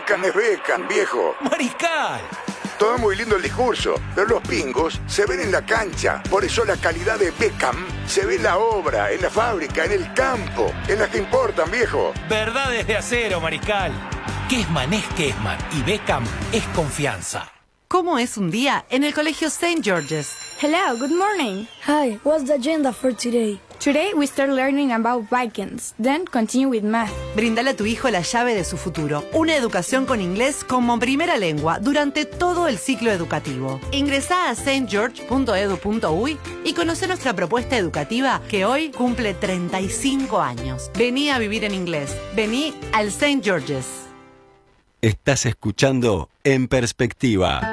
Beckham es Beckham, viejo. ¡Mariscal! Todo muy lindo el discurso, pero los pingos se ven en la cancha. Por eso la calidad de Beckham se ve en la obra, en la fábrica, en el campo, en las que importan, viejo. Verdades de acero, Mariscal. Kessman es Kessman y Beckham es confianza. ¿Cómo es un día en el colegio St. George's? Hello, good morning. Hi, what's the agenda for today? Today we start learning about Vikings, then continue with math. Bríndale a tu hijo la llave de su futuro. Una educación con inglés como primera lengua durante todo el ciclo educativo. Ingresá a stgeorge.edu.uy y conoce nuestra propuesta educativa que hoy cumple 35 años. Vení a vivir en inglés. Vení al St. George's. Estás escuchando En Perspectiva.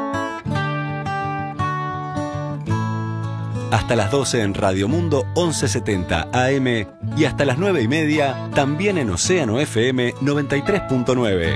Hasta las 12 en Radio Mundo 1170 AM y hasta las 9:30 también en Océano FM 93.9.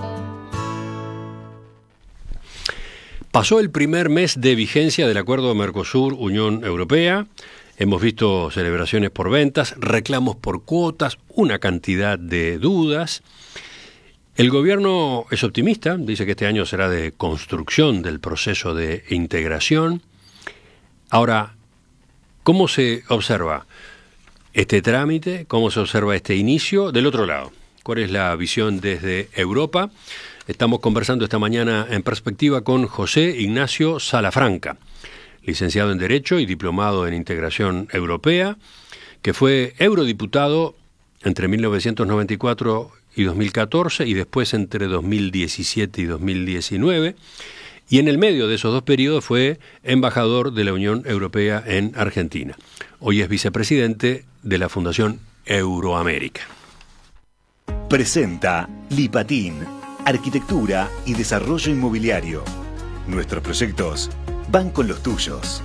Pasó el primer mes de vigencia del acuerdo Mercosur-Unión Europea. Hemos visto celebraciones por ventas, reclamos por cuotas, una cantidad de dudas. El gobierno es optimista, dice que este año será de construcción del proceso de integración. Ahora, ¿cómo se observa este trámite? ¿Cómo se observa este inicio? Del otro lado, ¿cuál es la visión desde Europa? Estamos conversando esta mañana en Perspectiva con José Ignacio Salafranca, licenciado en Derecho y diplomado en Integración Europea, que fue eurodiputado entre 1994 y 2014 y después entre 2017 y 2019. Y en el medio de esos dos periodos fue embajador de la Unión Europea en Argentina. Hoy es vicepresidente de la Fundación Euroamérica. Presenta Lipatín, Arquitectura y Desarrollo Inmobiliario. Nuestros proyectos van con los tuyos.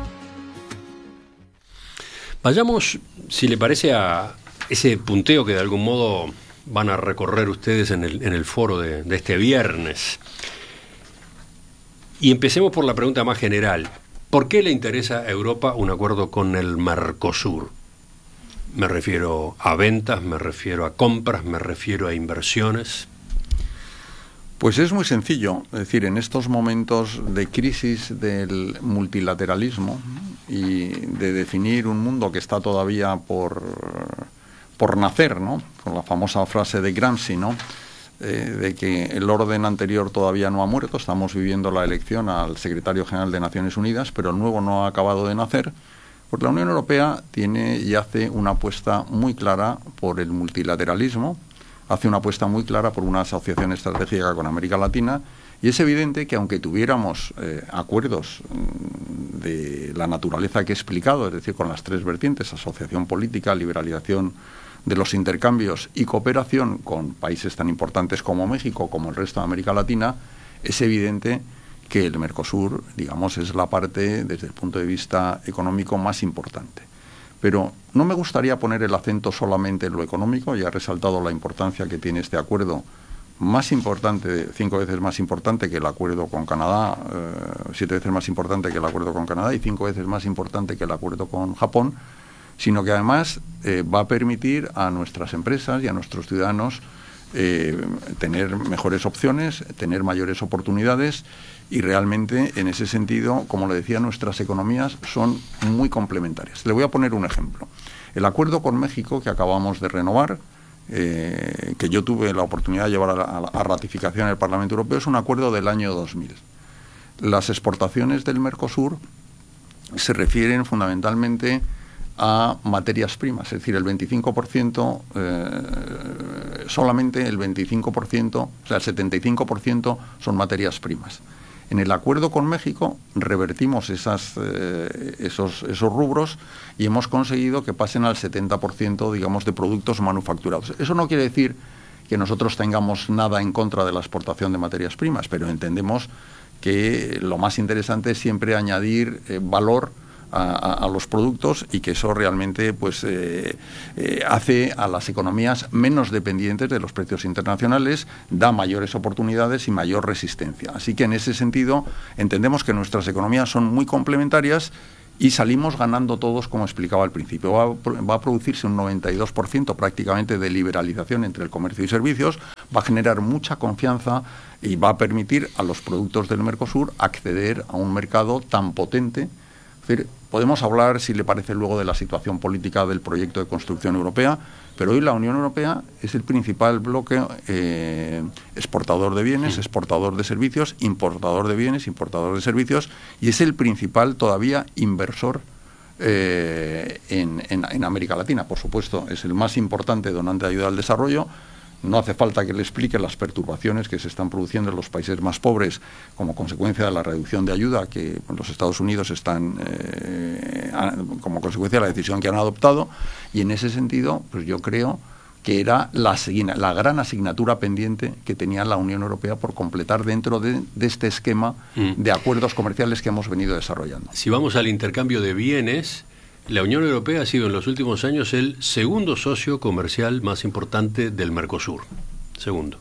Vayamos, si le parece, a ese punteo que de algún modo van a recorrer ustedes en el foro de este viernes. Y empecemos por la pregunta más general. ¿Por qué le interesa a Europa un acuerdo con el Mercosur? Me refiero a ventas, me refiero a compras, me refiero a inversiones. Pues es muy sencillo. Es decir, en estos momentos de crisis del multilateralismo y de definir un mundo que está todavía por nacer, ¿no? Con la famosa frase de Gramsci, ¿no? De que el orden anterior todavía no ha muerto. Estamos viviendo la elección al secretario general de Naciones Unidas, pero el nuevo no ha acabado de nacer, porque la Unión Europea tiene y hace una apuesta muy clara por el multilateralismo, hace una apuesta muy clara por una asociación estratégica con América Latina, y es evidente que aunque tuviéramos acuerdos de la naturaleza que he explicado, es decir, con las tres vertientes, asociación política, liberalización de los intercambios y cooperación con países tan importantes como México, como el resto de América Latina, es evidente que el Mercosur, digamos, es la parte, desde el punto de vista económico, más importante. Pero no me gustaría poner el acento solamente en lo económico. Ya he resaltado la importancia que tiene este acuerdo, más importante, 5 veces más importante que el acuerdo con Canadá, 7 veces más importante que el acuerdo con Canadá y 5 veces más importante que el acuerdo con Japón, sino que además va a permitir a nuestras empresas y a nuestros ciudadanos tener mejores opciones, tener mayores oportunidades, y realmente en ese sentido, como le decía, nuestras economías son muy complementarias. Le voy a poner un ejemplo. El acuerdo con México que acabamos de renovar, que yo tuve la oportunidad de llevar a ratificación en el Parlamento Europeo, es un acuerdo del año 2000. Las exportaciones del Mercosur se refieren fundamentalmente a materias primas, es decir, el 25%, solamente el 25%, o sea, el 75% son materias primas. En el acuerdo con México revertimos esos rubros y hemos conseguido que pasen al 70%, digamos, de productos manufacturados. Eso no quiere decir que nosotros tengamos nada en contra de la exportación de materias primas, pero entendemos que lo más interesante es siempre añadir valor a los productos, y que eso realmente pues hace a las economías menos dependientes de los precios internacionales, da mayores oportunidades y mayor resistencia. Así que en ese sentido entendemos que nuestras economías son muy complementarias y salimos ganando todos, como explicaba al principio. Va a producirse un 92% prácticamente de liberalización entre el comercio y servicios, va a generar mucha confianza y va a permitir a los productos del Mercosur acceder a un mercado tan potente. Es decir, podemos hablar, si le parece, luego de la situación política del proyecto de construcción europea, pero hoy la Unión Europea es el principal bloque exportador de bienes, exportador de servicios, importador de bienes, importador de servicios, y es el principal todavía inversor en América Latina. Por supuesto, es el más importante donante de ayuda al desarrollo. No hace falta que le explique las perturbaciones que se están produciendo en los países más pobres como consecuencia de la reducción de ayuda que los Estados Unidos están, como consecuencia de la decisión que han adoptado. Y en ese sentido, pues yo creo que era la gran asignatura pendiente que tenía la Unión Europea por completar dentro de este esquema de acuerdos comerciales que hemos venido desarrollando. Si vamos al intercambio de bienes, la Unión Europea ha sido en los últimos años el segundo socio comercial más importante del Mercosur. Segundo.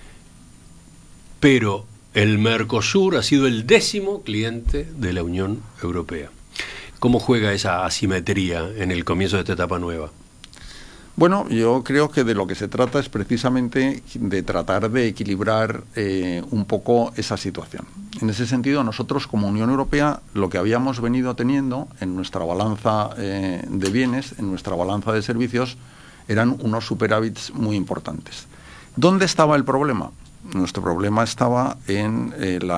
Pero el Mercosur ha sido el 10º cliente de la Unión Europea. ¿Cómo juega esa asimetría en el comienzo de esta etapa nueva? Bueno, yo creo que de lo que se trata es precisamente de tratar de equilibrar un poco esa situación. En ese sentido, nosotros como Unión Europea lo que habíamos venido teniendo en nuestra balanza de bienes, en nuestra balanza de servicios, eran unos superávits muy importantes. ¿Dónde estaba el problema? Nuestro problema estaba en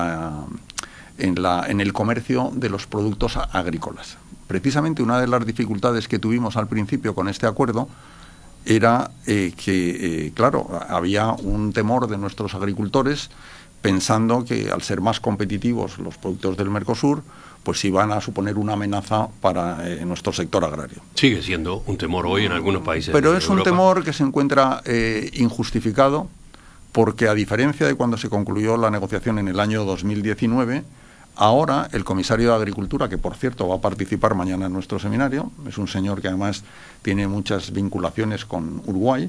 el comercio de los productos agrícolas. Precisamente una de las dificultades que tuvimos al principio con este acuerdo era claro, había un temor de nuestros agricultores pensando que al ser más competitivos los productos del Mercosur, pues iban a suponer una amenaza para nuestro sector agrario. Sigue siendo un temor hoy en algunos países. Pero es Europa. Un temor que se encuentra injustificado, porque a diferencia de cuando se concluyó la negociación en el año 2019, ahora el comisario de Agricultura, que por cierto va a participar mañana en nuestro seminario, es un señor que además tiene muchas vinculaciones con Uruguay,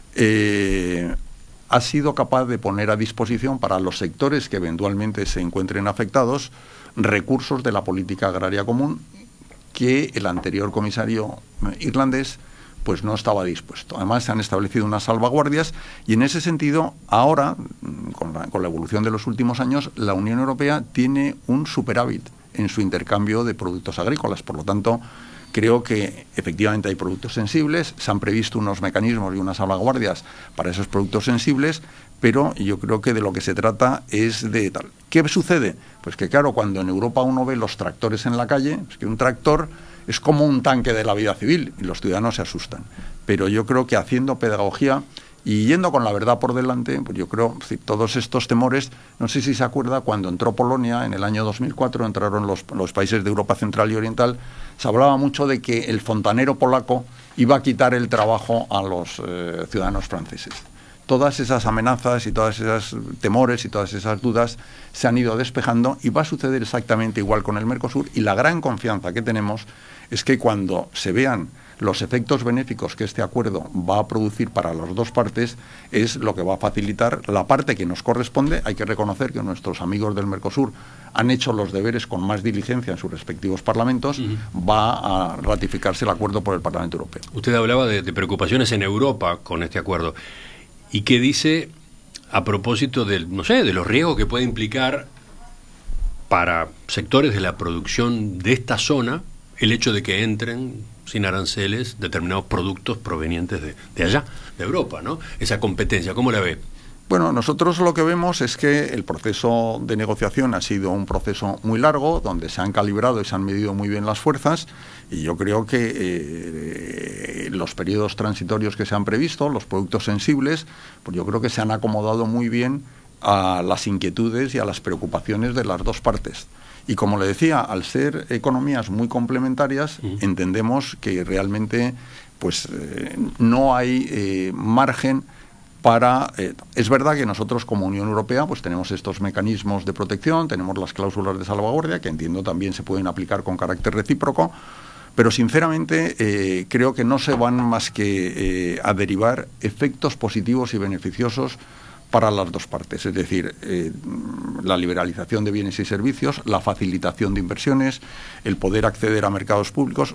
ha sido capaz de poner a disposición para los sectores que eventualmente se encuentren afectados recursos de la política agraria común que el anterior comisario irlandés pues no estaba dispuesto. Además se han establecido unas salvaguardias y en ese sentido ahora, con la evolución de los últimos años, la Unión Europea tiene un superávit en su intercambio de productos agrícolas. Por lo tanto, creo que efectivamente hay productos sensibles, se han previsto unos mecanismos y unas salvaguardias para esos productos sensibles, pero yo creo que de lo que se trata es de tal. ¿Qué sucede? Pues que claro, cuando en Europa uno ve los tractores en la calle, es que un tractor es como un tanque de la vida civil y los ciudadanos se asustan. Pero yo creo que haciendo pedagogía y yendo con la verdad por delante, pues yo creo que todos estos temores, no sé si se acuerda, cuando entró Polonia en el año 2004, entraron los países de Europa Central y Oriental, se hablaba mucho de que el fontanero polaco iba a quitar el trabajo a los ciudadanos franceses. Todas esas amenazas y todos esos temores y todas esas dudas se han ido despejando y va a suceder exactamente igual con el Mercosur, y la gran confianza que tenemos es que cuando se vean los efectos benéficos que este acuerdo va a producir para las dos partes, es lo que va a facilitar la parte que nos corresponde. Hay que reconocer que nuestros amigos del Mercosur han hecho los deberes con más diligencia en sus respectivos parlamentos. Va a ratificarse el acuerdo por el Parlamento Europeo. Usted hablaba de preocupaciones en Europa con este acuerdo. ¿Y qué dice a propósito de los riesgos que puede implicar para sectores de la producción de esta zona el hecho de que entren sin aranceles determinados productos provenientes de allá, de Europa, ¿no? Esa competencia, ¿cómo la ve? Bueno, nosotros lo que vemos es que el proceso de negociación ha sido un proceso muy largo, donde se han calibrado y se han medido muy bien las fuerzas, y yo creo que los periodos transitorios que se han previsto, los productos sensibles, pues yo creo que se han acomodado muy bien a las inquietudes y a las preocupaciones de las dos partes. Y como le decía, al ser economías muy complementarias, entendemos que realmente pues no hay margen para... es verdad que nosotros como Unión Europea pues tenemos estos mecanismos de protección, tenemos las cláusulas de salvaguardia, que entiendo también se pueden aplicar con carácter recíproco, pero sinceramente creo que no se van más que a derivar efectos positivos y beneficiosos para las dos partes, es decir, la liberalización de bienes y servicios, la facilitación de inversiones, el poder acceder a mercados públicos.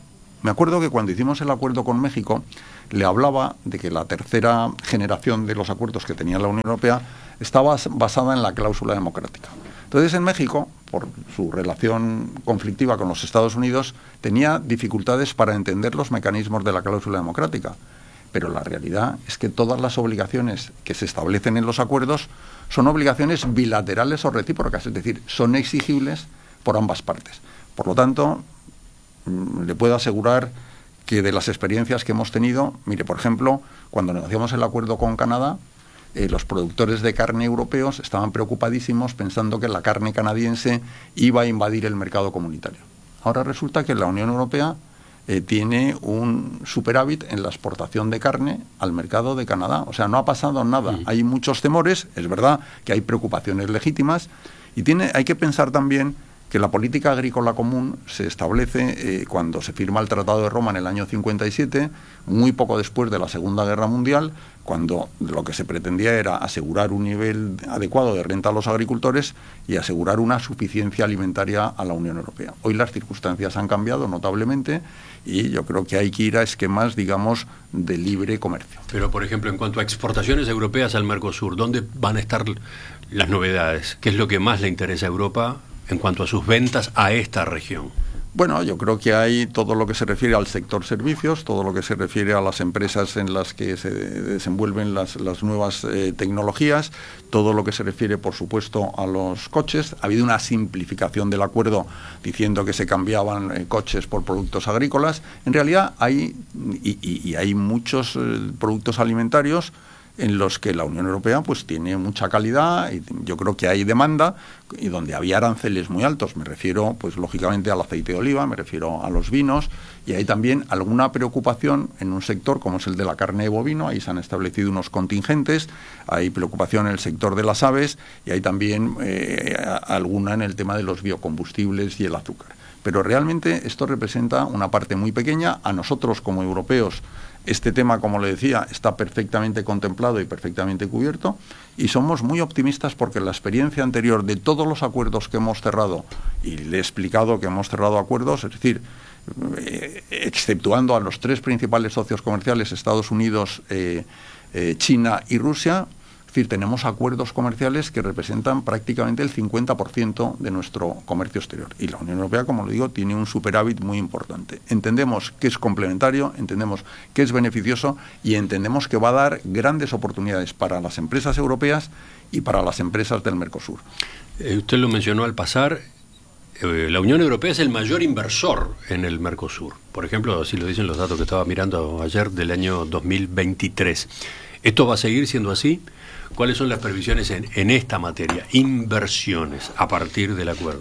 Me acuerdo que cuando hicimos el acuerdo con México, le hablaba de que la tercera generación de los acuerdos que tenía la Unión Europea estaba basada en la cláusula democrática. Entonces, en México, por su relación conflictiva con los Estados Unidos, tenía dificultades para entender los mecanismos de la cláusula democrática. Pero la realidad es que todas las obligaciones que se establecen en los acuerdos son obligaciones bilaterales o recíprocas, es decir, son exigibles por ambas partes. Por lo tanto, le puedo asegurar que de las experiencias que hemos tenido, mire, por ejemplo, cuando negociamos el acuerdo con Canadá, los productores de carne europeos estaban preocupadísimos pensando que la carne canadiense iba a invadir el mercado comunitario. Ahora resulta que la Unión Europea tiene un superávit en la exportación de carne al mercado de Canadá. O sea, no ha pasado nada. Hay muchos temores, es verdad que hay preocupaciones legítimas, y hay que pensar también que la política agrícola común se establece cuando se firma el Tratado de Roma en el año 57, muy poco después de la Segunda Guerra Mundial, cuando lo que se pretendía era asegurar un nivel adecuado de renta a los agricultores y asegurar una suficiencia alimentaria a la Unión Europea. Hoy las circunstancias han cambiado notablemente y yo creo que hay que ir a esquemas, digamos, de libre comercio. Pero, por ejemplo, en cuanto a exportaciones europeas al Mercosur, ¿dónde van a estar las novedades? ¿Qué es lo que más le interesa a Europa en cuanto a sus ventas a esta región? Bueno, yo creo que hay todo lo que se refiere al sector servicios, todo lo que se refiere a las empresas en las que se desenvuelven las nuevas tecnologías, todo lo que se refiere, por supuesto, a los coches. Ha habido una simplificación del acuerdo diciendo que se cambiaban coches por productos agrícolas. En realidad hay muchos productos alimentarios en los que la Unión Europea pues tiene mucha calidad y yo creo que hay demanda, y donde había aranceles muy altos, me refiero pues lógicamente al aceite de oliva, me refiero a los vinos, y hay también alguna preocupación en un sector como es el de la carne de bovino. Ahí se han establecido unos contingentes, hay preocupación en el sector de las aves y hay también alguna en el tema de los biocombustibles y el azúcar. Pero realmente esto representa una parte muy pequeña. A nosotros como europeos este tema, como le decía, está perfectamente contemplado y perfectamente cubierto, y somos muy optimistas porque la experiencia anterior de todos los acuerdos que hemos cerrado, y le he explicado que hemos cerrado acuerdos, es decir, exceptuando a los tres principales socios comerciales, Estados Unidos, China y Rusia, es decir, tenemos acuerdos comerciales que representan prácticamente el 50% de nuestro comercio exterior. Y la Unión Europea, como le digo, tiene un superávit muy importante. Entendemos que es complementario, entendemos que es beneficioso y entendemos que va a dar grandes oportunidades para las empresas europeas y para las empresas del Mercosur. Usted lo mencionó al pasar. La Unión Europea es el mayor inversor en el Mercosur. Por ejemplo, así lo dicen los datos que estaba mirando ayer del año 2023. ¿Esto va a seguir siendo así? ¿Cuáles son las previsiones en esta materia, inversiones, a partir del acuerdo?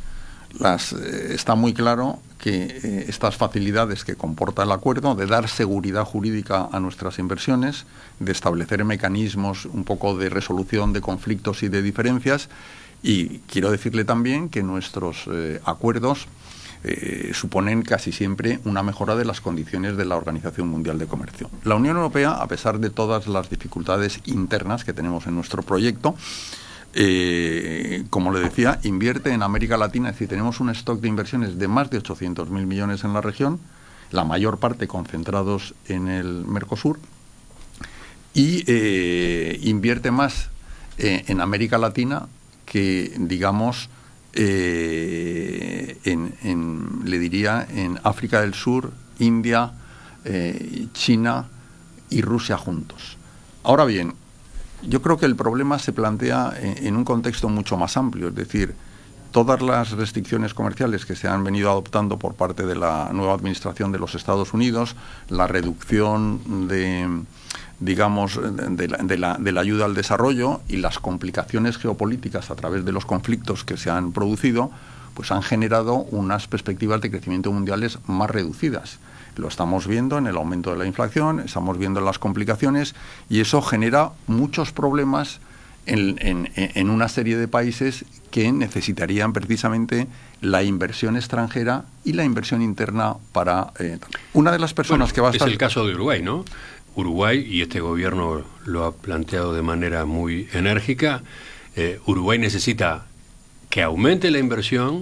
Está muy claro que estas facilidades que comporta el acuerdo de dar seguridad jurídica a nuestras inversiones, de establecer mecanismos un poco de resolución de conflictos y de diferencias, y quiero decirle también que nuestros acuerdos suponen casi siempre una mejora de las condiciones de la Organización Mundial de Comercio. La Unión Europea, a pesar de todas las dificultades internas que tenemos en nuestro proyecto, como le decía, invierte en América Latina. Es decir, tenemos un stock de inversiones de más de 800.000 millones en la región, la mayor parte concentrados en el Mercosur, y invierte más en América Latina que, digamos, le diría en África del Sur, India, China y Rusia juntos. Ahora bien, yo creo que el problema se plantea en un contexto mucho más amplio, es decir, todas las restricciones comerciales que se han venido adoptando por parte de la nueva administración de los Estados Unidos, la reducción de la ayuda al desarrollo y las complicaciones geopolíticas a través de los conflictos que se han producido, pues han generado unas perspectivas de crecimiento mundiales más reducidas. Lo estamos viendo en el aumento de la inflación, estamos viendo las complicaciones, y eso genera muchos problemas en una serie de países que necesitarían precisamente la inversión extranjera y la inversión interna para... Una de las personas que va a estar... Es el caso de Uruguay, ¿no? Uruguay, y este gobierno lo ha planteado de manera muy enérgica, Uruguay necesita que aumente la inversión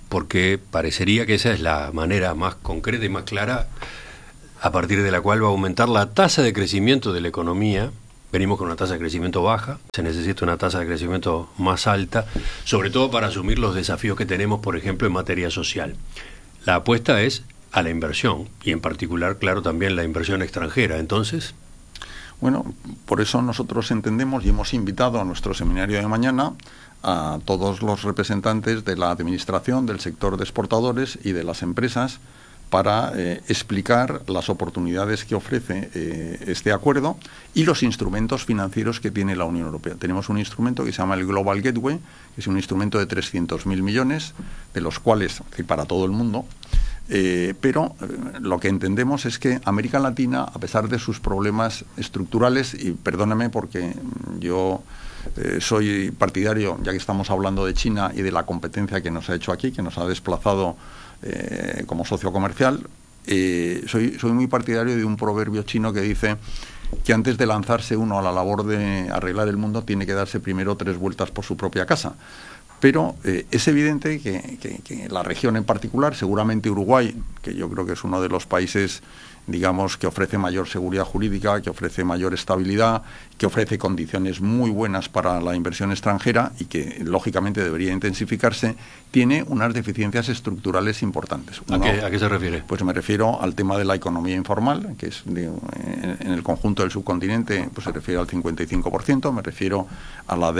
porque parecería que esa es la manera más concreta y más clara a partir de la cual va a aumentar la tasa de crecimiento de la economía. Venimos con una tasa de crecimiento baja, se necesita una tasa de crecimiento más alta, sobre todo para asumir los desafíos que tenemos, por ejemplo, en materia social. La apuesta es a la inversión, y en particular, claro, también la inversión extranjera. Entonces, bueno, por eso nosotros entendemos y hemos invitado a nuestro seminario de mañana a todos los representantes de la administración, del sector de exportadores y de las empresas para explicar las oportunidades que ofrece este acuerdo y los instrumentos financieros que tiene la Unión Europea. Tenemos un instrumento que se llama el Global Gateway, que es un instrumento de 300.000 millones, de los cuales, para todo el mundo, pero lo que entendemos es que América Latina, a pesar de sus problemas estructurales, y perdóname porque yo soy partidario, ya que estamos hablando de China y de la competencia que nos ha hecho aquí, que nos ha desplazado como socio comercial, soy muy partidario de un proverbio chino que dice que antes de lanzarse uno a la labor de arreglar el mundo tiene que darse primero 3 vueltas por su propia casa. Pero es evidente que la región en particular, seguramente Uruguay, que yo creo que es uno de los países, digamos, que ofrece mayor seguridad jurídica, que ofrece mayor estabilidad, que ofrece condiciones muy buenas para la inversión extranjera y que, lógicamente, debería intensificarse, tiene unas deficiencias estructurales importantes. ¿A qué se refiere? Pues me refiero al tema de la economía informal, que es en el conjunto del subcontinente, pues se refiere al 55%, me refiero a la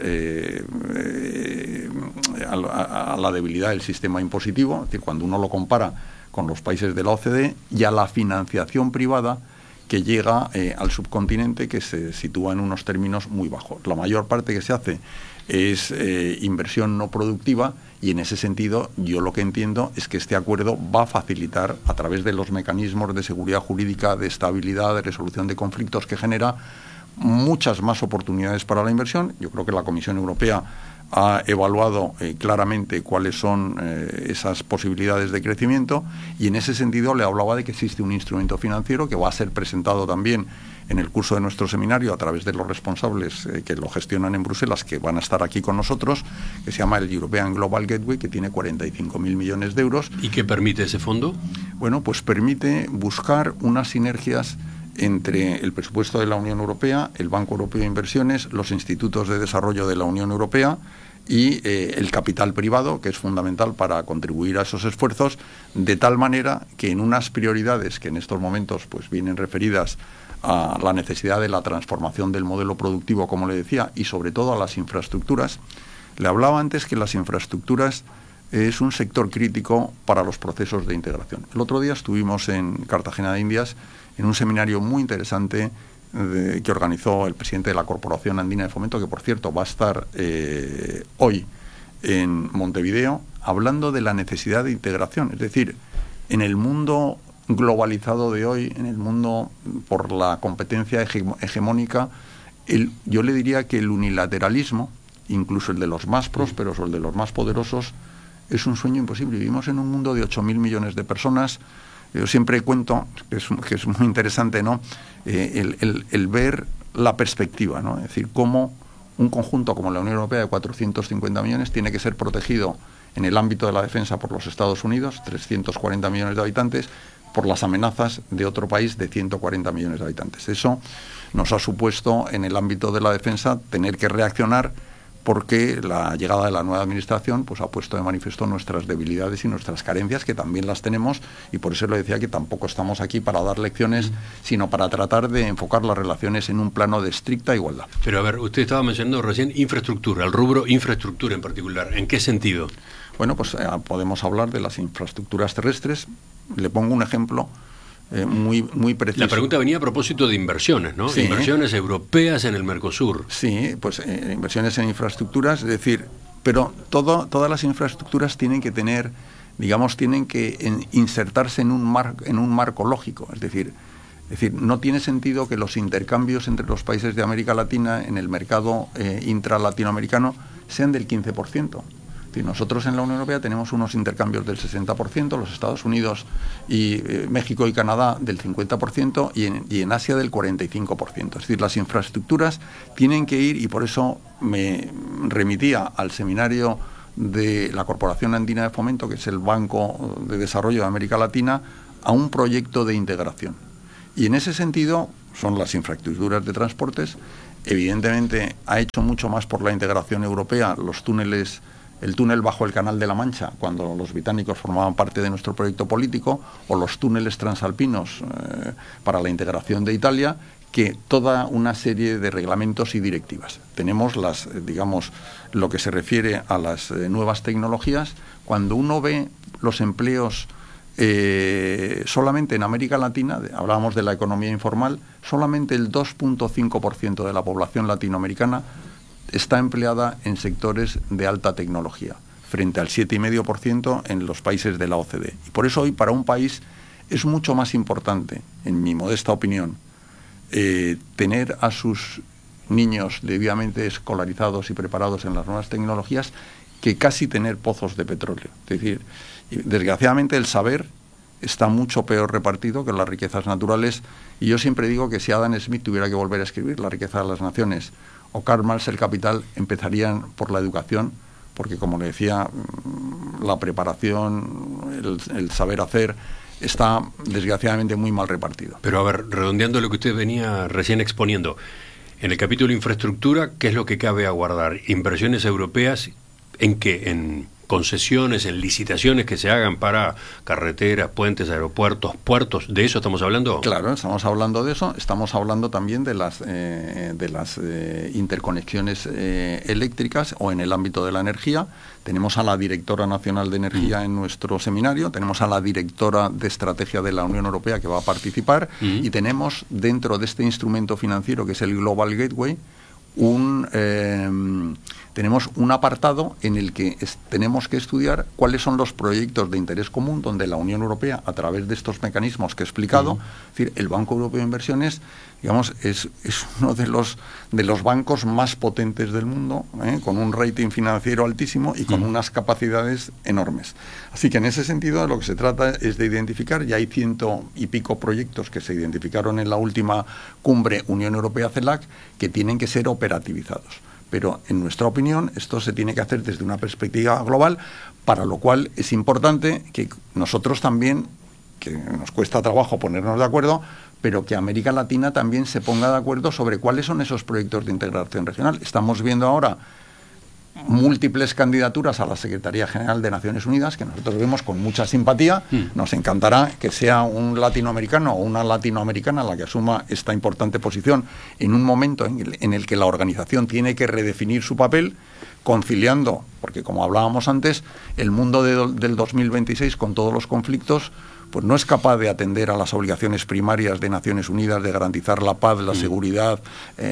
a la debilidad del sistema impositivo, es decir, cuando uno lo compara con los países de la OCDE, y a la financiación privada que llega al subcontinente, que se sitúa en unos términos muy bajos. La mayor parte que se hace es inversión no productiva, y en ese sentido yo lo que entiendo es que este acuerdo va a facilitar, a través de los mecanismos de seguridad jurídica, de estabilidad, de resolución de conflictos que genera, muchas más oportunidades para la inversión. Yo creo que la Comisión Europea ha evaluado claramente cuáles son esas posibilidades de crecimiento, y en ese sentido le hablaba de que existe un instrumento financiero que va a ser presentado también en el curso de nuestro seminario a través de los responsables que lo gestionan en Bruselas, que van a estar aquí con nosotros, que se llama el European Global Gateway, que tiene 45.000 millones de euros. ¿Y qué permite ese fondo? Bueno, pues permite buscar unas sinergias entre el presupuesto de la Unión Europea, el Banco Europeo de Inversiones, los institutos de desarrollo de la Unión Europea y el capital privado, que es fundamental para contribuir a esos esfuerzos, de tal manera que en unas prioridades que en estos momentos pues vienen referidas a la necesidad de la transformación del modelo productivo, como le decía, y sobre todo a las infraestructuras. Le hablaba antes que las infraestructuras es un sector crítico para los procesos de integración. El otro día estuvimos en Cartagena de Indias en un seminario muy interesante que organizó el presidente de la Corporación Andina de Fomento, que por cierto va a estar hoy en Montevideo, hablando de la necesidad de integración. Es decir, en el mundo globalizado de hoy, en el mundo por la competencia hegemónica, yo le diría que el unilateralismo, incluso el de los más prósperos o el de los más poderosos, es un sueño imposible. Vivimos en un mundo de 8.000 millones de personas. Yo siempre cuento, que es muy interesante, ¿no?, el ver la perspectiva, ¿no? Es decir, cómo un conjunto como la Unión Europea de 450 millones tiene que ser protegido en el ámbito de la defensa por los Estados Unidos, 340 millones de habitantes, por las amenazas de otro país de 140 millones de habitantes. Eso nos ha supuesto, en el ámbito de la defensa, tener que reaccionar, porque la llegada de la nueva administración pues ha puesto de manifiesto nuestras debilidades y nuestras carencias, que también las tenemos, y por eso le decía que tampoco estamos aquí para dar lecciones, sino para tratar de enfocar las relaciones en un plano de estricta igualdad. Pero a ver, usted estaba mencionando recién infraestructura, el rubro infraestructura en particular. ¿En qué sentido? Bueno, pues podemos hablar de las infraestructuras terrestres. Le pongo un ejemplo muy preciso. La pregunta venía a propósito de inversiones, ¿no? Sí. Inversiones europeas en el Mercosur. Sí, pues inversiones en infraestructuras, es decir, pero todas las infraestructuras tienen que tener, digamos, tienen que insertarse en un marco lógico, es decir, no tiene sentido que los intercambios entre los países de América Latina en el mercado intralatinoamericano sean del 15%. Nosotros en la Unión Europea tenemos unos intercambios del 60%, los Estados Unidos y México y Canadá del 50% y en Asia del 45%. Es decir, las infraestructuras tienen que ir, y por eso me remitía al seminario de la Corporación Andina de Fomento, que es el Banco de Desarrollo de América Latina, a un proyecto de integración. Y en ese sentido son las infraestructuras de transportes. Evidentemente ha hecho mucho más por la integración europea, los túneles, el túnel bajo el Canal de la Mancha, cuando los británicos formaban parte de nuestro proyecto político, o los túneles transalpinos para la integración de Italia, que toda una serie de reglamentos y directivas. Tenemos lo que se refiere a las nuevas tecnologías. Cuando uno ve los empleos solamente en América Latina, hablábamos de la economía informal, solamente el 2.5% de la población latinoamericana está empleada en sectores de alta tecnología, frente al 7,5% en los países de la OCDE. Y por eso hoy para un país es mucho más importante, en mi modesta opinión, tener a sus niños debidamente escolarizados y preparados en las nuevas tecnologías que casi tener pozos de petróleo. Es decir, desgraciadamente el saber está mucho peor repartido que las riquezas naturales, y yo siempre digo que si Adam Smith tuviera que volver a escribir La riqueza de las naciones o Karl Marx El capital, empezarían por la educación, porque como le decía, la preparación, el saber hacer está desgraciadamente muy mal repartido. Pero a ver, redondeando lo que usted venía recién exponiendo, en el capítulo infraestructura, ¿qué es lo que cabe aguardar? ¿Inversiones europeas en qué? ¿En concesiones, en licitaciones que se hagan para carreteras, puentes, aeropuertos, puertos? ¿De eso estamos hablando? Claro, estamos hablando de eso. Estamos hablando también de las interconexiones eléctricas, o en el ámbito de la energía. Tenemos a la directora nacional de energía en nuestro seminario, tenemos a la directora de estrategia de la Unión Europea que va a participar, y tenemos dentro de este instrumento financiero que es el Global Gateway tenemos un apartado en el que tenemos que estudiar cuáles son los proyectos de interés común donde la Unión Europea, a través de estos mecanismos que he explicado, es decir, el Banco Europeo de Inversiones, digamos, es uno de los bancos más potentes del mundo, con un rating financiero altísimo y con unas capacidades enormes. Así que en ese sentido lo que se trata es de identificar, ya hay 100 y pico proyectos que se identificaron en la última cumbre Unión Europea-CELAC, que tienen que ser operativizados. Pero, en nuestra opinión, esto se tiene que hacer desde una perspectiva global, para lo cual es importante que nosotros también, que nos cuesta trabajo ponernos de acuerdo, pero que América Latina también se ponga de acuerdo sobre cuáles son esos proyectos de integración regional. Estamos viendo ahora múltiples candidaturas a la Secretaría General de Naciones Unidas, que nosotros vemos con mucha simpatía. Nos encantará que sea un latinoamericano o una latinoamericana la que asuma esta importante posición en un momento en el que la organización tiene que redefinir su papel, conciliando, porque como hablábamos antes, el mundo del 2026 con todos los conflictos, pues no es capaz de atender a las obligaciones primarias de Naciones Unidas, de garantizar la paz, la seguridad,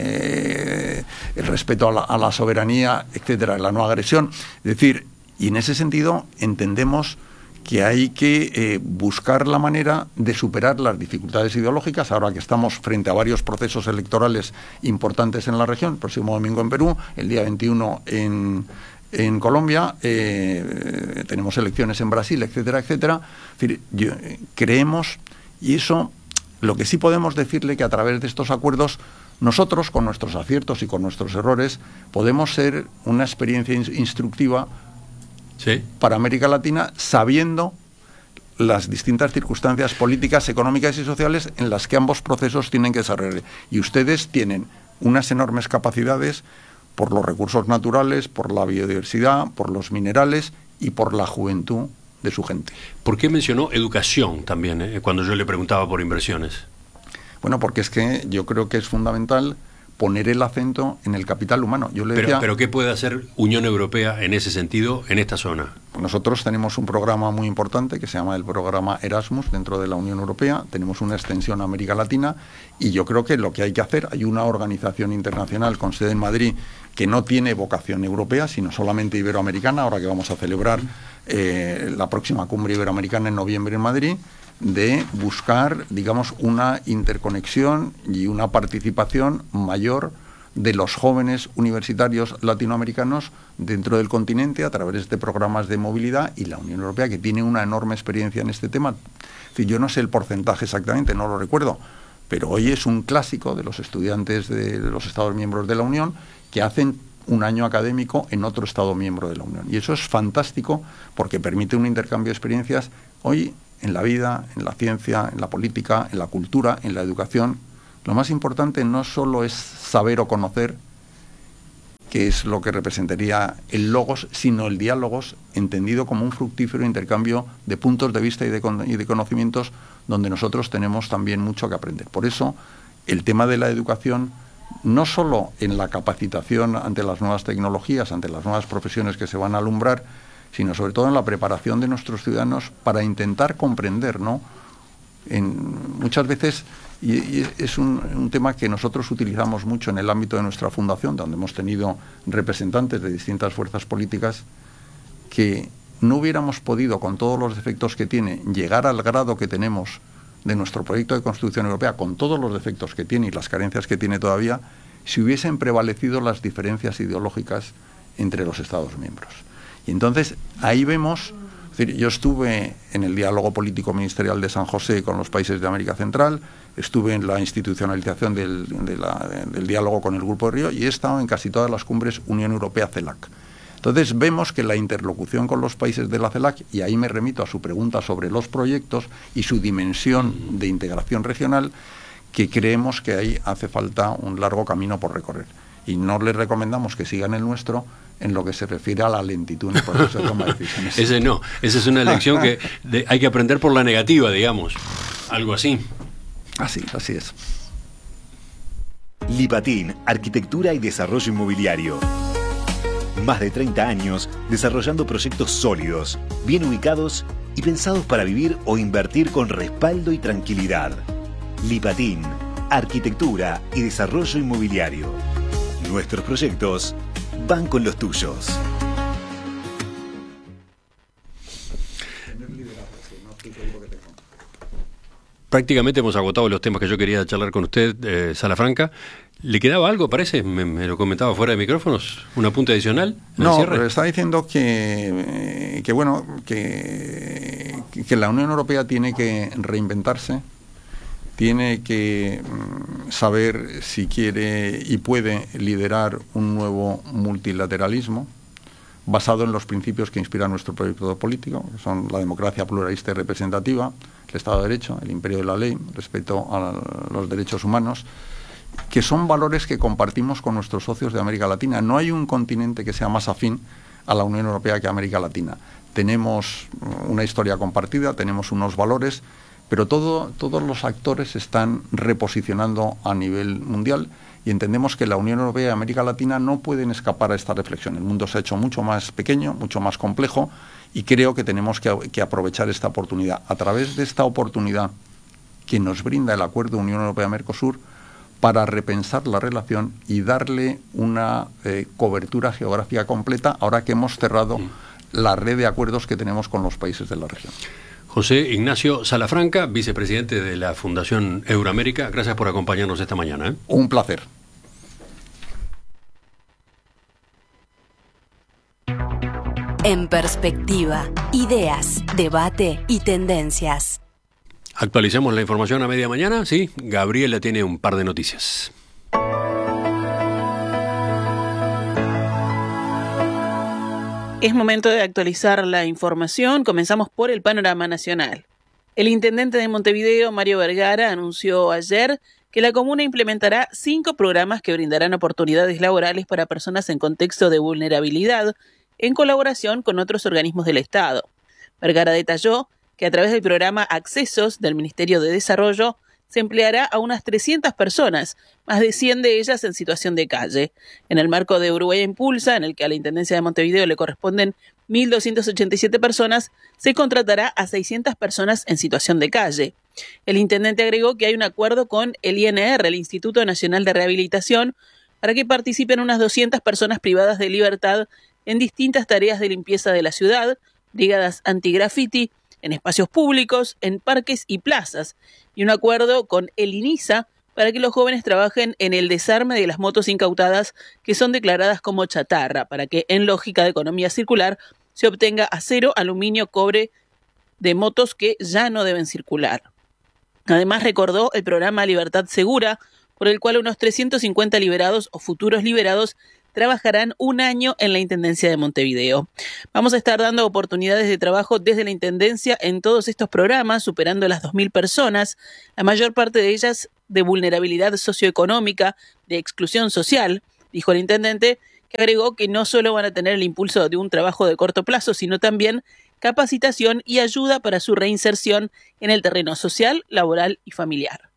el respeto a la soberanía, etcétera, la no agresión. Es decir, y en ese sentido entendemos que hay que buscar la manera de superar las dificultades ideológicas, ahora que estamos frente a varios procesos electorales importantes en la región, el próximo domingo en Perú, el día 21 en Colombia, tenemos elecciones en Brasil, etcétera, etcétera. Es decir, creemos, y eso, lo que sí podemos decirle, que a través de estos acuerdos, nosotros, con nuestros aciertos y con nuestros errores, podemos ser una experiencia instructiva para América Latina, sabiendo las distintas circunstancias políticas, económicas y sociales en las que ambos procesos tienen que desarrollar. Y ustedes tienen unas enormes capacidades por los recursos naturales, por la biodiversidad, por los minerales y por la juventud de su gente. ¿Por qué mencionó educación también, cuando yo le preguntaba por inversiones? Bueno, porque es que yo creo que es fundamental poner el acento en el capital humano. Yo le decía, pero ¿qué puede hacer Unión Europea en ese sentido, en esta zona? Nosotros tenemos un programa muy importante que se llama el programa Erasmus dentro de la Unión Europea. Tenemos una extensión a América Latina, y yo creo que lo que hay que hacer, hay una organización internacional con sede en Madrid que no tiene vocación europea, sino solamente iberoamericana, ahora que vamos a celebrar la próxima cumbre iberoamericana en noviembre en Madrid, de buscar, digamos, una interconexión y una participación mayor de los jóvenes universitarios latinoamericanos dentro del continente a través de programas de movilidad, y la Unión Europea, que tiene una enorme experiencia en este tema. Es decir, yo no sé el porcentaje exactamente, no lo recuerdo, pero hoy es un clásico de los estudiantes de los Estados miembros de la Unión, que hacen un año académico en otro Estado miembro de la Unión. Y eso es fantástico porque permite un intercambio de experiencias hoy en la vida, en la ciencia, en la política, en la cultura, en la educación. Lo más importante no solo es saber o conocer, que es lo que representaría el logos, sino el diálogos, entendido como un fructífero intercambio de puntos de vista y de conocimientos, donde nosotros tenemos también mucho que aprender. Por eso, el tema de la educación, no solo en la capacitación ante las nuevas tecnologías, ante las nuevas profesiones que se van a alumbrar, sino sobre todo en la preparación de nuestros ciudadanos para intentar comprender, ¿no? Muchas veces, y es un tema que nosotros utilizamos mucho en el ámbito de nuestra fundación, donde hemos tenido representantes de distintas fuerzas políticas, que no hubiéramos podido, con todos los defectos que tiene, llegar al grado que tenemos de nuestro proyecto de Constitución Europea, con todos los defectos que tiene y las carencias que tiene todavía, si hubiesen prevalecido las diferencias ideológicas entre los Estados miembros. Y entonces ahí vemos, es decir, yo estuve en el diálogo político ministerial de San José con los países de América Central, estuve en la institucionalización del diálogo con el Grupo de Río y he estado en casi todas las cumbres Unión Europea-CELAC. Entonces vemos que la interlocución con los países de la CELAC, y ahí me remito a su pregunta sobre los proyectos y su dimensión de integración regional, que creemos que ahí hace falta un largo camino por recorrer. Y no les recomendamos que sigan el nuestro en lo que se refiere a la lentitud en el proceso de toma de decisiones. Esa es una lección que hay que aprender por la negativa, digamos, algo así. Así es. Lipatin, Arquitectura y Desarrollo Inmobiliario. Más de 30 años desarrollando proyectos sólidos, bien ubicados y pensados para vivir o invertir con respaldo y tranquilidad. Lipatin, Arquitectura y Desarrollo Inmobiliario. Nuestros proyectos van con los tuyos. Prácticamente hemos agotado los temas que yo quería charlar con usted, Salafranca. ¿Le quedaba algo, parece? Me lo comentaba fuera de micrófonos. ¿Un apunte adicional? No, pero está diciendo que la Unión Europea tiene que reinventarse, tiene que saber si quiere y puede liderar un nuevo multilateralismo basado en los principios que inspiran nuestro proyecto político, que son la democracia pluralista y representativa, el Estado de Derecho, el imperio de la ley, el respeto a los derechos humanos, que son valores que compartimos con nuestros socios de América Latina. No hay un continente que sea más afín a la Unión Europea que América Latina. Tenemos una historia compartida, tenemos unos valores, pero todos los actores se están reposicionando a nivel mundial y entendemos que la Unión Europea y América Latina no pueden escapar a esta reflexión. El mundo se ha hecho mucho más pequeño, mucho más complejo, y creo que tenemos que aprovechar esta oportunidad. A través de esta oportunidad que nos brinda el Acuerdo Unión Europea-Mercosur, para repensar la relación y darle una cobertura geográfica completa ahora que hemos cerrado la red de acuerdos que tenemos con los países de la región. José Ignacio Salafranca, vicepresidente de la Fundación Euroamérica, gracias por acompañarnos esta mañana. Un placer. En perspectiva, ideas, debate y tendencias. Actualicemos la información a media mañana, sí. Gabriela tiene un par de noticias. Es momento de actualizar la información. Comenzamos por el panorama nacional. El intendente de Montevideo, Mario Vergara, anunció ayer que la comuna implementará 5 programas que brindarán oportunidades laborales para personas en contexto de vulnerabilidad, en colaboración con otros organismos del Estado. Vergara detalló que a través del programa Accesos del Ministerio de Desarrollo se empleará a unas 300 personas, más de 100 de ellas en situación de calle. En el marco de Uruguay Impulsa, en el que a la Intendencia de Montevideo le corresponden 1.287 personas, se contratará a 600 personas en situación de calle. El intendente agregó que hay un acuerdo con el INR, el Instituto Nacional de Rehabilitación, para que participen unas 200 personas privadas de libertad en distintas tareas de limpieza de la ciudad, brigadas anti-graffiti, en espacios públicos, en parques y plazas, y un acuerdo con el INISA para que los jóvenes trabajen en el desarme de las motos incautadas que son declaradas como chatarra, para que en lógica de economía circular se obtenga acero, aluminio, cobre de motos que ya no deben circular. Además recordó el programa Libertad Segura, por el cual unos 350 liberados o futuros liberados trabajarán 1 año en la Intendencia de Montevideo. Vamos a estar dando oportunidades de trabajo desde la Intendencia en todos estos programas, superando las 2.000 personas, la mayor parte de ellas de vulnerabilidad socioeconómica, de exclusión social, dijo el intendente, que agregó que no solo van a tener el impulso de un trabajo de corto plazo, sino también capacitación y ayuda para su reinserción en el terreno social, laboral y familiar.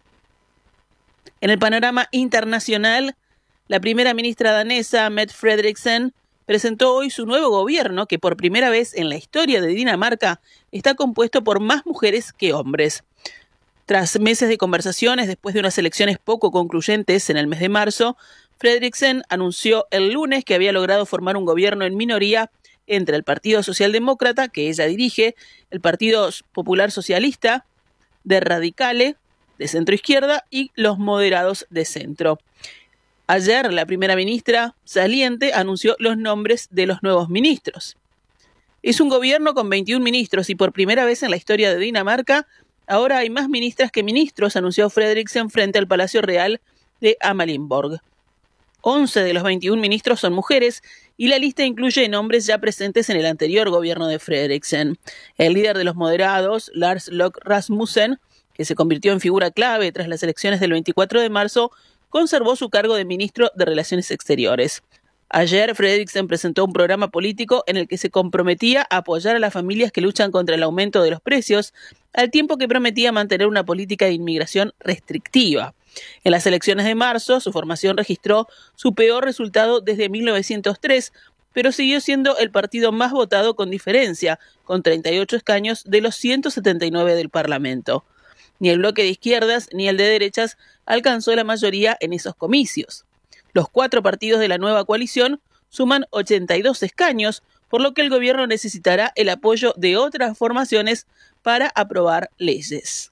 En el panorama internacional, la primera ministra danesa, Mette Frederiksen, presentó hoy su nuevo gobierno, que por primera vez en la historia de Dinamarca está compuesto por más mujeres que hombres. Tras meses de conversaciones, después de unas elecciones poco concluyentes en el mes de marzo, Frederiksen anunció el lunes que había logrado formar un gobierno en minoría entre el Partido Socialdemócrata, que ella dirige, el Partido Popular Socialista, de Radicale, de centroizquierda, y los moderados de centro. Ayer, la primera ministra saliente anunció los nombres de los nuevos ministros. Es un gobierno con 21 ministros y por primera vez en la historia de Dinamarca, ahora hay más ministras que ministros, anunció Frederiksen frente al Palacio Real de Amalienborg. 11 de los 21 ministros son mujeres y la lista incluye nombres ya presentes en el anterior gobierno de Frederiksen. El líder de los moderados, Lars Løkke Rasmussen, que se convirtió en figura clave tras las elecciones del 24 de marzo, conservó su cargo de ministro de Relaciones Exteriores. Ayer, Frederiksen presentó un programa político en el que se comprometía a apoyar a las familias que luchan contra el aumento de los precios, al tiempo que prometía mantener una política de inmigración restrictiva. En las elecciones de marzo, su formación registró su peor resultado desde 1903, pero siguió siendo el partido más votado con diferencia, con 38 escaños de los 179 del Parlamento. Ni el bloque de izquierdas ni el de derechas alcanzó la mayoría en esos comicios. Los 4 partidos de la nueva coalición suman 82 escaños, por lo que el gobierno necesitará el apoyo de otras formaciones para aprobar leyes.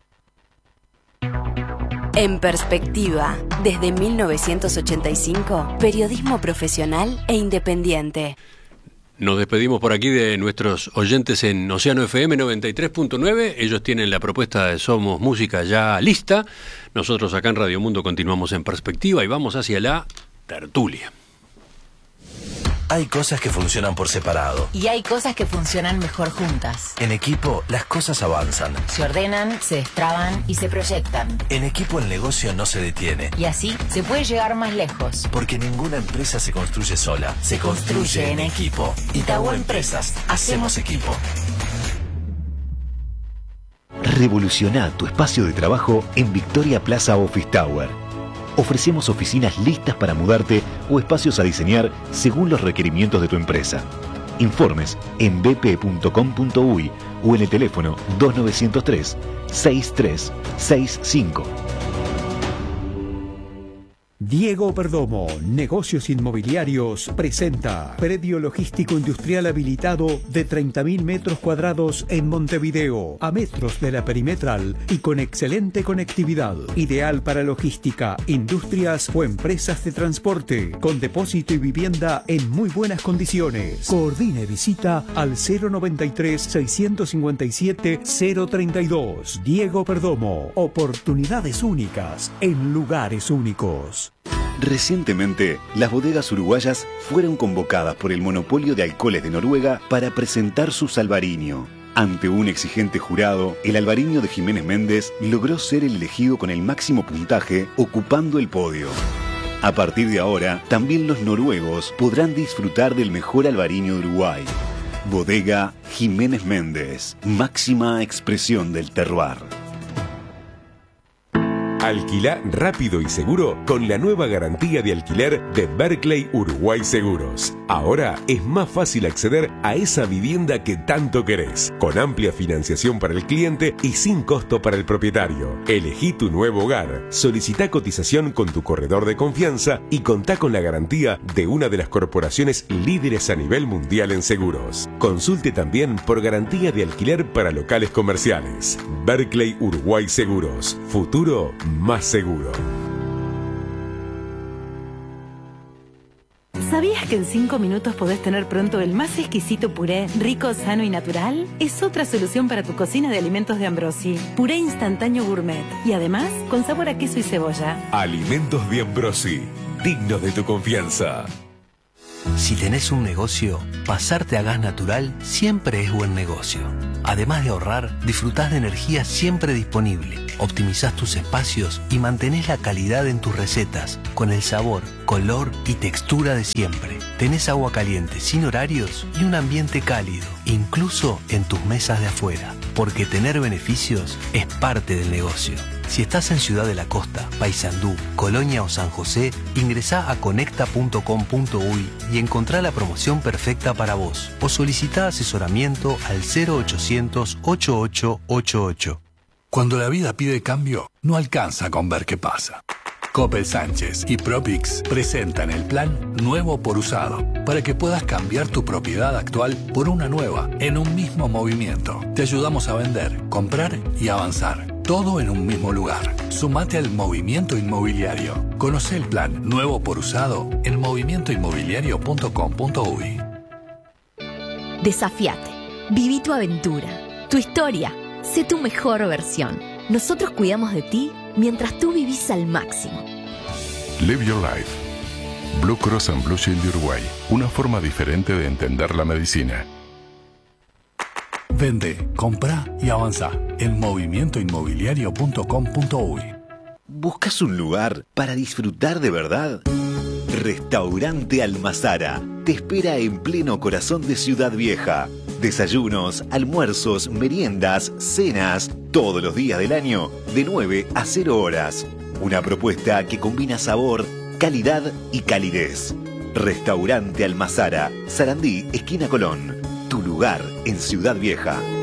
En Perspectiva, desde 1985, periodismo profesional e independiente. Nos despedimos por aquí de nuestros oyentes en Océano FM 93.9. Ellos tienen la propuesta de Somos Música ya lista. Nosotros acá en Radio Mundo continuamos en Perspectiva y vamos hacia la tertulia. Hay cosas que funcionan por separado. Y hay cosas que funcionan mejor juntas. En equipo, las cosas avanzan. Se ordenan, se destraban y se proyectan. En equipo el negocio no se detiene. Y así se puede llegar más lejos. Porque ninguna empresa se construye sola. Se construye en equipo. Itaú Empresas. Hacemos equipo. Revoluciona tu espacio de trabajo en Victoria Plaza Office Tower. Ofrecemos oficinas listas para mudarte o espacios a diseñar según los requerimientos de tu empresa. Informes en bp.com.uy o en el teléfono 2903-6365. Diego Perdomo, Negocios Inmobiliarios, presenta predio logístico industrial habilitado de 30.000 metros cuadrados en Montevideo, a metros de la perimetral y con excelente conectividad. Ideal para logística, industrias o empresas de transporte, con depósito y vivienda en muy buenas condiciones. Coordine visita al 093-657-032. Diego Perdomo, oportunidades únicas en lugares únicos. Recientemente, las bodegas uruguayas fueron convocadas por el monopolio de alcoholes de Noruega para presentar su Albariño. Ante un exigente jurado, el Albariño de Jiménez Méndez logró ser el elegido con el máximo puntaje, ocupando el podio. A partir de ahora, también los noruegos podrán disfrutar del mejor Albariño de Uruguay. Bodega Jiménez Méndez, máxima expresión del terroir. Alquilá rápido y seguro con la nueva garantía de alquiler de Berkeley Uruguay Seguros. Ahora es más fácil acceder a esa vivienda que tanto querés, con amplia financiación para el cliente y sin costo para el propietario. Elegí tu nuevo hogar, solicitá cotización con tu corredor de confianza y contá con la garantía de una de las corporaciones líderes a nivel mundial en seguros. Consulte también por garantía de alquiler para locales comerciales. Berkeley Uruguay Seguros. Futuro más seguro. ¿Sabías que en 5 minutos podés tener pronto el más exquisito puré, rico, sano y natural? Es otra solución para tu cocina de alimentos de Ambrosi. Puré instantáneo gourmet. Y además, con sabor a queso y cebolla. Alimentos de Ambrosi. dignos de tu confianza. Si tenés un negocio, pasarte a gas natural siempre es buen negocio. Además de ahorrar, disfrutás de energía siempre disponible, optimizás tus espacios y mantenés la calidad en tus recetas, con el sabor, color y textura de siempre. Tenés agua caliente sin horarios y un ambiente cálido, incluso en tus mesas de afuera, porque tener beneficios es parte del negocio. Si estás en Ciudad de la Costa, Paysandú, Colonia o San José, ingresá a conecta.com.uy y encontrá la promoción perfecta para vos o solicitá asesoramiento al 0800 8888. Cuando la vida pide cambio, no alcanza con ver qué pasa. Coppel Sánchez y Propix presentan el plan Nuevo por Usado para que puedas cambiar tu propiedad actual por una nueva en un mismo movimiento. Te ayudamos a vender, comprar y avanzar. Todo en un mismo lugar. Sumate al movimiento inmobiliario. Conoce el plan Nuevo por Usado en movimientoinmobiliario.com.uy. Desafíate. Viví tu aventura, tu historia. Sé tu mejor versión. Nosotros cuidamos de ti mientras tú vivís al máximo. Live Your Life. Blue Cross and Blue Shield de Uruguay. Una forma diferente de entender la medicina. Vende, compra y avanza en movimientoinmobiliario.com.uy. ¿Buscas un lugar para disfrutar de verdad? Restaurante Almazara te espera en pleno corazón de Ciudad Vieja. Desayunos, almuerzos, meriendas, cenas, todos los días del año, de 9 a 0 horas. Una propuesta que combina sabor, calidad y calidez. Restaurante Almazara, Sarandí, esquina Colón. Tu lugar en Ciudad Vieja.